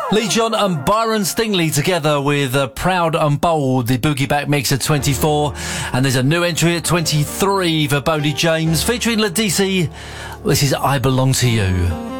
Lee John and Byron Stingley together with Proud and Bold, the Boogie Back mix at 24. And there's a new entry at 23 for Bodie James featuring Ladisi. This is I Belong to You.